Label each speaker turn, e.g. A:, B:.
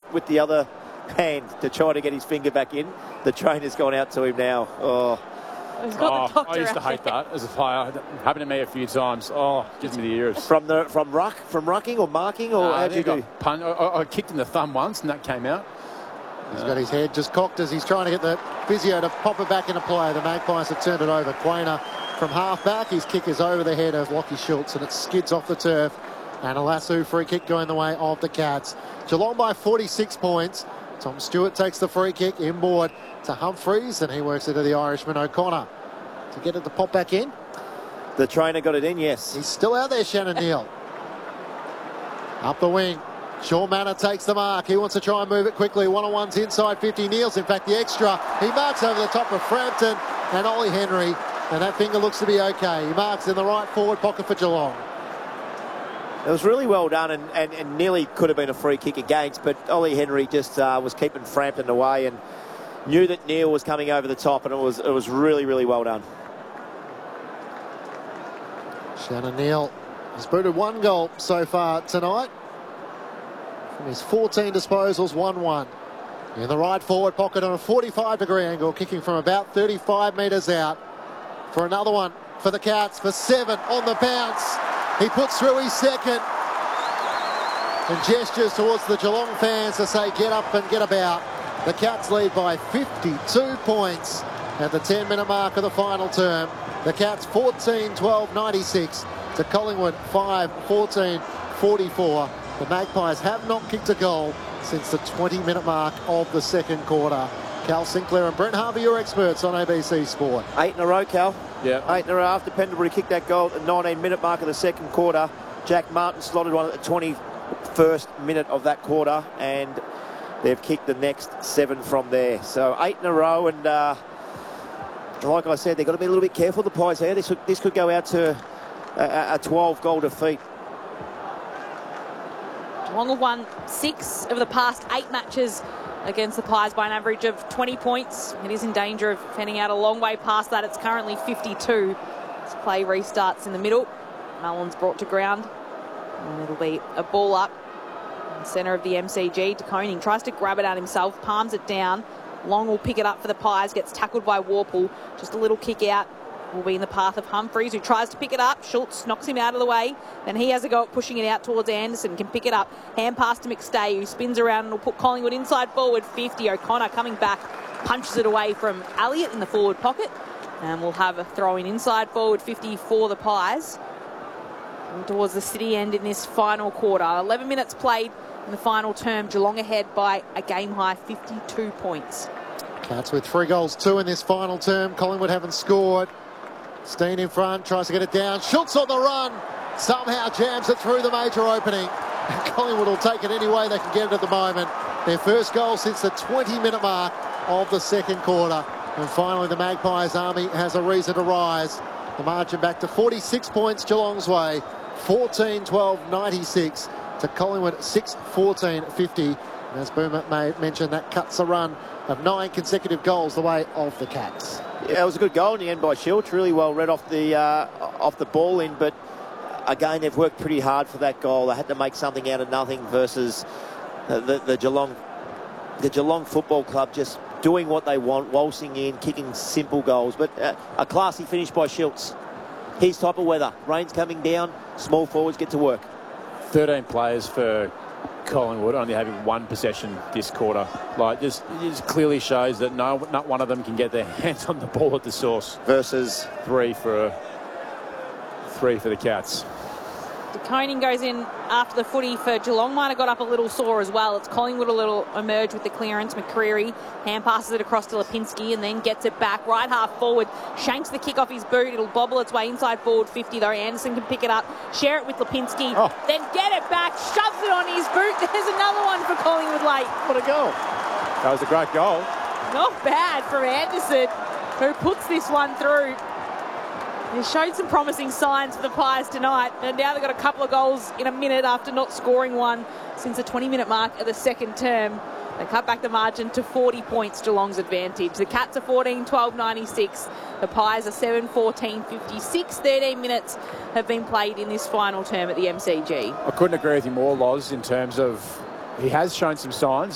A: with the other hand to try to get his finger back in. The trainer's gone out to him now. Oh.
B: He's got the doctor
C: I used to hate that as a player. It happened to me a few times. Oh, gives me the ears.
A: From rucking or marking, or how did you do?
C: I kicked in the thumb once and that came out.
D: He's got his head just cocked as he's trying to get the physio to pop it back into play. The Magpies have turned it over. Quainer from half back. His kick is over the head of Lockie Schultz and it skids off the turf. And a lasso free kick going the way of the Cats. Geelong by 46 points. Tom Stewart takes the free kick inboard to Humphreys and he works it to the Irishman O'Connor to get it to pop back in.
A: The trainer got it in, yes.
D: He's still out there, Shannon Neal. Up the wing. Sean Manor takes the mark. He wants to try and move it quickly. One-on-one's inside 50. Neal's, in fact, the extra. He marks over the top of Frampton and Ollie Henry. And that finger looks to be okay. He marks in the right forward pocket for Geelong.
A: It was really well done and nearly could have been a free kick against, but Ollie Henry just was keeping Frampton away and knew that Neal was coming over the top, and it was really, really well done.
D: Shannon Neal has booted 1 goal so far tonight. From his 14 disposals, 1-1. In the right forward pocket on a 45-degree angle, kicking from about 35 metres out. For another one for the Cats, for 7 on the bounce. He puts through his second and gestures towards the Geelong fans to say get up and get about. The Cats lead by 52 points at the 10-minute mark of the final term. The Cats 14-12-96 to Collingwood 5-14-44. The Magpies have not kicked a goal since the 20-minute mark of the second quarter. Cal Sinclair and Brent Harvey, your experts on ABC Sport.
A: 8 in a row, Cal.
C: Yeah.
A: 8 in a row after Pendlebury kicked that goal at the 19-minute mark of the second quarter. Jack Martin slotted one at the 21st minute of that quarter, and they've kicked the next 7 from there. So 8 in a row, and like I said, they've got to be a little bit careful, the Pies here. This could go out to a 12-goal defeat.
B: Geelong have won 6 of the past 8 matches against the Pies by an average of 20 points. It is in danger of fending out a long way past that. It's currently 52. As play restarts in the middle. Mullins brought to ground. And it'll be a ball up in the centre of the MCG. De Koning tries to grab it out himself, palms it down. Long will pick it up for the Pies, gets tackled by Warple. Just a little kick out. Will be in the path of Humphreys, who tries to pick it up. Schultz knocks him out of the way. Then he has a go at pushing it out towards Anderson. Can pick it up. Hand pass to McStay, who spins around and will put Collingwood inside forward 50. O'Connor coming back, punches it away from Elliott in the forward pocket. And we'll have a throw-in inside forward 50 for the Pies. And towards the city end in this final quarter. 11 minutes played in the final term. Geelong ahead by a game-high 52 points.
D: Cats with 3 goals, 2 in this final term. Collingwood haven't scored. Steen in front, tries to get it down. Schultz on the run. Somehow jams it through the major opening. And Collingwood will take it any way they can get it at the moment. Their first goal since the 20-minute mark of the second quarter. And finally, the Magpies army has a reason to rise. The margin back to 46 points Geelong's way. 14-12-96 to Collingwood 6-14-50. And as Boomer may mention, that cuts a run of 9 consecutive goals the way of the Cats.
A: Yeah, it was a good goal in the end by Schultz. Really well read off the ball in, but again, they've worked pretty hard for that goal. They had to make something out of nothing versus the Geelong Football Club just doing what they want, waltzing in, kicking simple goals. But a classy finish by Schultz. His type of weather. Rain's coming down, small forwards get to work.
C: 13 players for Collingwood, only having 1 possession this quarter. It just clearly shows that not one of them can get their hands on the ball at the source.
A: Versus
C: 3 for the Cats.
B: De Koning goes in after the footy for Geelong. Might have got up a little sore as well. It's Collingwood a little emerge with the clearance. McCreary hand passes it across to Lipinski and then gets it back. Right half forward. Shanks the kick off his boot. It'll bobble its way inside forward 50 though. Anderson can pick it up. Share it with Lipinski.
C: Oh.
B: Then get it back. Shoves it on his boot. There's another one for Collingwood late.
A: what a goal.
C: That was a great goal.
B: Not bad from Anderson, who puts this one through. He showed some promising signs for the Pies tonight, and now they've got a couple of goals in a minute after not scoring one since the 20-minute mark of the second term. They cut back the margin to 40 points, Geelong's advantage. The Cats are 14-12-96. The Pies are 7-14-56. 13 minutes have been played in this final term at the MCG.
C: I couldn't agree with you more, Loz, in terms of he has shown some signs.